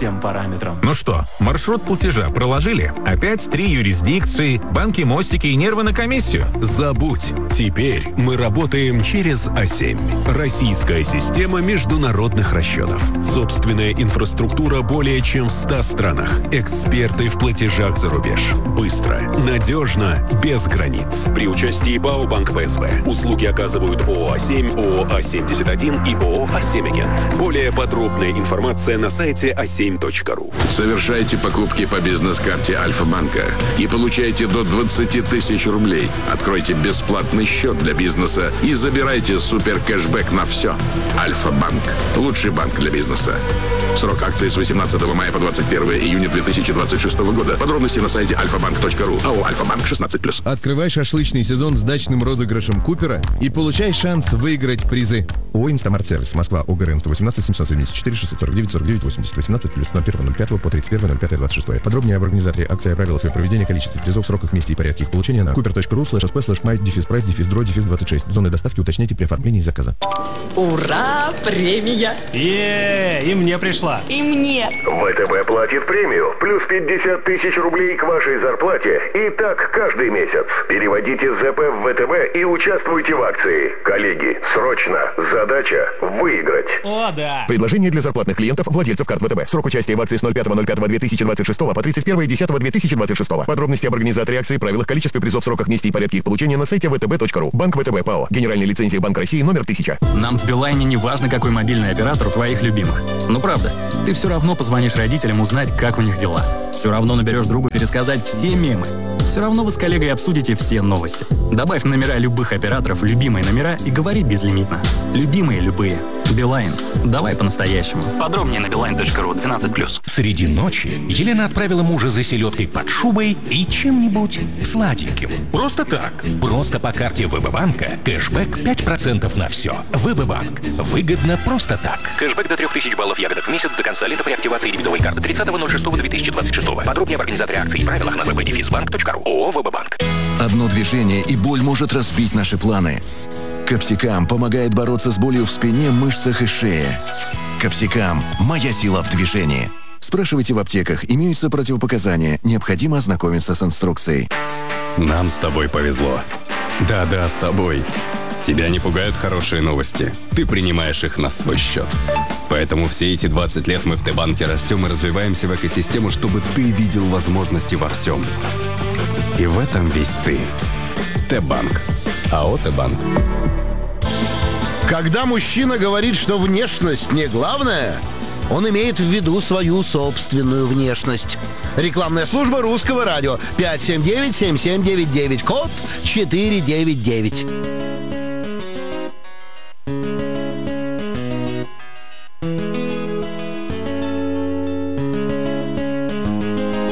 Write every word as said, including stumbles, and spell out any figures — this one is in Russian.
всем параметрам. Ну что, маршрут платежа проложили? Опять три юрисдикции, банки, мостики и нервы на комиссию? Забудь. Теперь мы работаем через А семь. Российская система международных расчетов. Собственная инфраструктура более чем в ста странах. Эксперты в платежах за рубеж. Быстро, надежно, без границ. При участии ПАО «Банк ВСБ». Услуги оказывают ООО «А семь», ООО «А семьдесят один» и ООО «А семь Агент». Более подробная информация на сайте а семь точка ру. Совершайте покупки по бизнес-карте Альфа-банка и получайте до двадцати тысяч рублей. Откройте бесплатный счет для бизнеса и забирайте супер кэшбэк на все. Альфа-банк. Лучший банк для бизнеса. Срок акции с восемнадцатого мая по двадцать первое июня две тысячи двадцать шестого года. Подробности на сайте альфа банк точка ру. АО «Альфа-банк» шестнадцать плюс. Открывай шашлычный сезон с дачным розыгрышем Купера и получай шанс выиграть призы. ООО «Инстамарт-сервис», Москва, ОГРН сто восемнадцать семьсот семьдесят четыре шестьсот сорок девять сорок девять восемьдесят, восемнадцать плюс, ноль первого ноль пятого по тридцать первое ноль пятое двадцать шестое. Подробнее об организаторе акции, о правилах ее проведения, количестве призов, сроках, месте и порядке их получения на купер точка ру слэш эс пэ слэш май дефис прайс дефис дро дефис двадцать шесть. Зоны доставки уточняйте при оформлении заказа. Ура! Премия! Е, и мне пришла. И мне! ВТБ платит премию. Плюс пятьдесят тысяч рублей к вашей зарплате. И так каждый месяц. Переводите ЗП в ВТБ и участвуйте в акции. Коллеги, срочно. Задача выиграть. О, да! Предложение для зарплатных клиентов, владельцев карт ВТБ. Срок участия в акции с ноль пятого ноль пятого две тысячи двадцать шестого по тридцать первое десятого две тысячи двадцать шестого. Подробности об организаторе акции, правилах, количестве призов, сроках, месте и порядке их получения на сайте вэ тэ бэ точка ру. Банк ВТБ ПАО. Генеральная лицензия Банк России номер тысяча. Нам в Билайне не важно, какой мобильный оператор у твоих любимых. Ну правда, ты все равно позвонишь родителям узнать, как у них дела. Все равно наберешь другу пересказать все мемы. Все равно вы с коллегой обсудите все новости. Добавь номера любых операторов в любимые номера и говори безлимитно. Любимые любые. Билайн. Давай по-настоящему. Подробнее на билайн точка ру двенадцать плюс. Среди ночи Елена отправила мужа за селедкой под шубой и чем-нибудь сладеньким. Просто так. Просто по карте ВБ-банка. Кэшбэк пять процентов на все. ВБ-банк. Выгодно просто так. Кэшбэк до трех тысяч баллов ягодок в месяц до конца лета при активации дебетовой карты тридцатого ноль шестого две тысячи двадцать шестого. Подробнее об организаторе акций и правилах на вэ бэ дефис банк точка ру. ООО «ВБ-банк». Одно движение, и боль может разбить наши планы. Капсикам помогает бороться с болью в спине, мышцах и шее. Капсикам – моя сила в движении. Спрашивайте в аптеках, имеются противопоказания, необходимо ознакомиться с инструкцией. Нам с тобой повезло. Да-да, с тобой. Тебя не пугают хорошие новости. Ты принимаешь их на свой счет. Поэтому все эти двадцать лет мы в Т-банке растем и развиваемся в экосистему, чтобы ты видел возможности во всем. И в этом весь ты. Т-банк. АО «Т-банк». Когда мужчина говорит, что внешность не главное, он имеет в виду свою собственную внешность. Рекламная служба Русского радио. пять семь девять семь семь девять девять. Код четыре девять девять.